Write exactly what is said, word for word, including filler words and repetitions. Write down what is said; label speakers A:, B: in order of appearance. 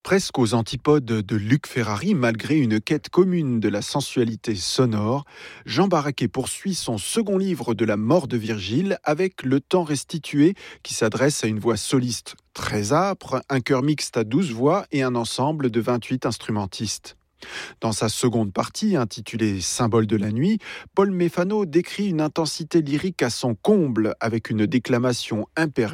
A: Presque aux antipodes de Luc Ferrari, malgré une quête commune de la sensualité sonore, Jean Barraquet poursuit son second livre de la mort de Virgile avec Le temps restitué, qui s'adresse à une voix soliste très âpre, un chœur mixte à douze voix et un ensemble de vingt-huit instrumentistes. Dans sa seconde partie, intitulée Symbole de la nuit, Paul Méfano décrit une intensité lyrique à son comble avec une déclamation impérieuse